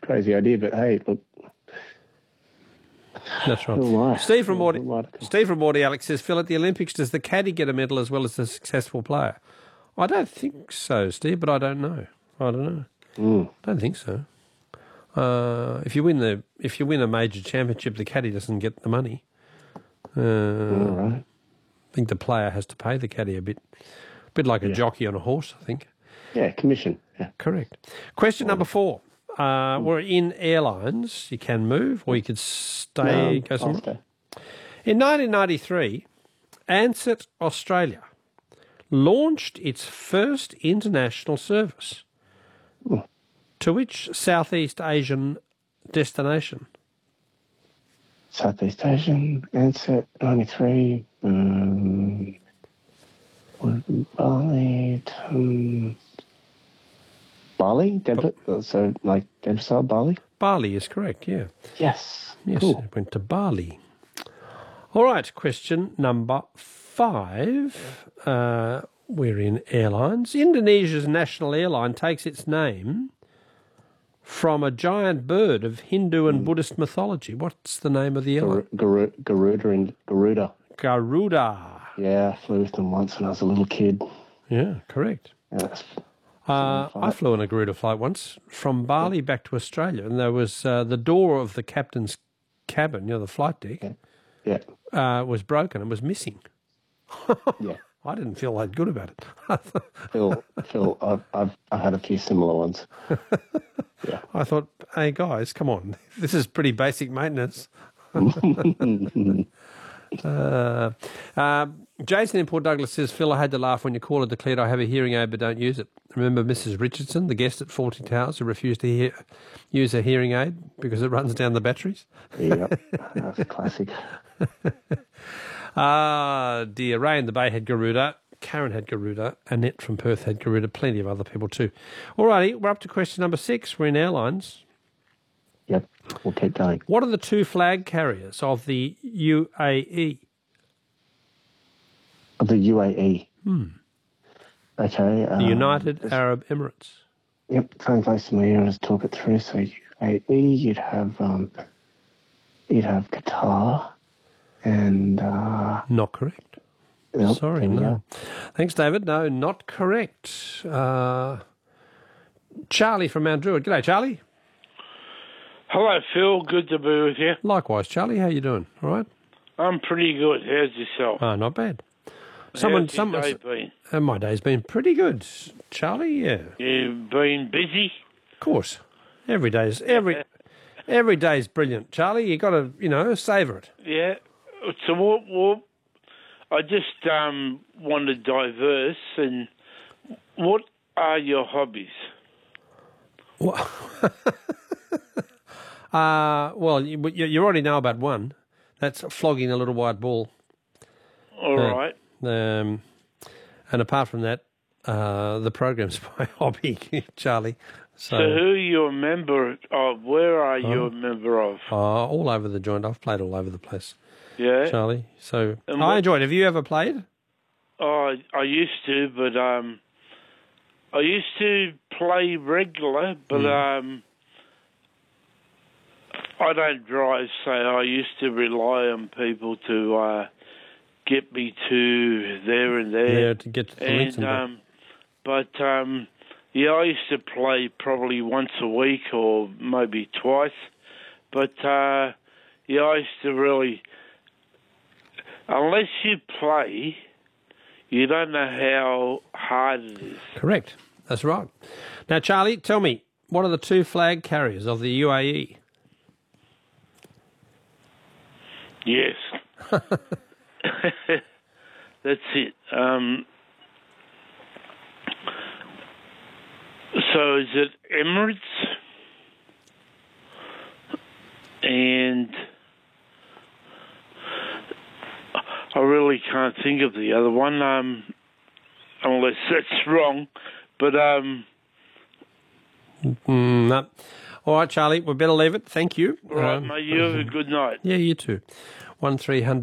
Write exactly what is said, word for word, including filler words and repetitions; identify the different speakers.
Speaker 1: crazy idea, but hey, look.
Speaker 2: That's right. Steve from Morty, Steve from Morty, Alex says, Phil, at the Olympics, does the caddy get a medal as well as the successful player? I don't think so, Steve, but I don't know. I don't know.
Speaker 1: Mm.
Speaker 2: I don't think so. Uh, if you win the if you win a major championship, the caddy doesn't get the money. Uh,
Speaker 1: All right.
Speaker 2: I think the player has to pay the caddy a bit, a bit like a
Speaker 1: yeah.
Speaker 2: jockey on a horse, I think.
Speaker 1: Yeah, commission. Yeah.
Speaker 2: Correct. Question
Speaker 1: Well,
Speaker 2: number four. Uh, we're in airlines. You can move or you could stay.
Speaker 1: No,
Speaker 2: go somewhere.
Speaker 1: stay.
Speaker 2: In nineteen ninety-three, Ansett Australia launched its first international service.
Speaker 1: Oh.
Speaker 2: To which Southeast Asian destination?
Speaker 1: Southeast Asian, Ansett, ninety-three, um, Bali, um, Bali? Denver, so, like, Denver, Bali?
Speaker 2: Bali is correct, yeah.
Speaker 1: Yes.
Speaker 2: Yes,
Speaker 1: cool.
Speaker 2: it went to Bali. All right, question number five. Uh, we're in airlines. Indonesia's national airline takes its name from a giant bird of Hindu and mm. Buddhist mythology. What's the name of the airline?
Speaker 1: Garuda. Garuda. In Garuda.
Speaker 2: Garuda.
Speaker 1: Yeah, I flew with them once when I was a little kid.
Speaker 2: Yeah, correct.
Speaker 1: Yeah,
Speaker 2: uh, I flew on a Garuda flight once from Bali yeah. back to Australia, and there was uh, the door of the captain's cabin, you know, the flight deck,
Speaker 1: yeah, yeah.
Speaker 2: Uh, was broken and was missing.
Speaker 1: yeah.
Speaker 2: I didn't feel that good about it.
Speaker 1: Phil, Phil, I've, I've, I've had a few similar ones. Yeah.
Speaker 2: I thought, hey, guys, come on. This is pretty basic maintenance. uh, uh, Jason in Port Douglas says, Phil, I had to laugh when your caller declared I have a hearing aid but don't use it. Remember Missus Richardson, the guest at Forty Towers, who refused to hear, use a hearing aid because it runs down the batteries?
Speaker 1: Yeah, that's a classic.
Speaker 2: Ah, dear. Ray in the Bay had Garuda. Karen had Garuda. Annette from Perth had Garuda. Plenty of other people too. All righty, we're up to question number six. We're in airlines.
Speaker 1: Yep, we'll keep going.
Speaker 2: What are the two flag carriers of the U A E?
Speaker 1: Of the U A E?
Speaker 2: Hmm.
Speaker 1: Okay.
Speaker 2: The
Speaker 1: um,
Speaker 2: United Arab Emirates.
Speaker 1: Yep, coming close to my ear, let's talk it through. So U A E, you'd have, um, you'd have Qatar and... Uh,
Speaker 2: Not correct.
Speaker 1: Nope,
Speaker 2: Sorry, no. Go. Thanks, David. No, not correct. Uh, Charlie from Mount Druitt. G'day, Charlie.
Speaker 3: Hello, Phil. Good to be with you.
Speaker 2: Likewise, Charlie. How you doing? All right?
Speaker 3: I'm pretty good. How's yourself?
Speaker 2: Oh, not bad. Someone,
Speaker 3: How's your
Speaker 2: someone,
Speaker 3: day been?
Speaker 2: Uh, my day's been pretty good, Charlie. Yeah.
Speaker 3: You've been busy?
Speaker 2: Of course. Every day's every every day's brilliant, Charlie. You got to, you know, savour it.
Speaker 3: Yeah. So what? what I just um, want to diverse. And what are your hobbies?
Speaker 2: Well, uh, well, you, you already know about one. That's flogging a little white ball.
Speaker 3: All uh, right.
Speaker 2: Um, and apart from that, uh, the program's my hobby, Charlie. So,
Speaker 3: so who are you a member of? Where are you
Speaker 2: oh,
Speaker 3: a member of?
Speaker 2: Uh, all over the joint. I've played all over the place.
Speaker 3: Yeah.
Speaker 2: Charlie. So
Speaker 3: and
Speaker 2: I
Speaker 3: what,
Speaker 2: enjoyed it. Have you ever played?
Speaker 3: Oh, I, I used to, but um, I used to play regular, but mm. um, I don't drive, so I used to rely on people to uh, get me to there and there.
Speaker 2: Yeah, to get to the
Speaker 3: and,
Speaker 2: links and
Speaker 3: um, But, um, yeah, I used to play probably once a week or maybe twice. But, uh, yeah, I used to really... Unless you play, you don't know how hard it is.
Speaker 2: Correct. That's right. Now, Charlie, tell me, what are the two flag carriers of the U A E?
Speaker 3: Yes. That's it. Um, so is it Emirates and... I really can't think of the other one, um, unless that's wrong. But um,
Speaker 2: mm, no. All right, Charlie, we better leave it. Thank you.
Speaker 3: All right,
Speaker 2: um,
Speaker 3: mate. You have a good night.
Speaker 2: Yeah, you too. One three hundred.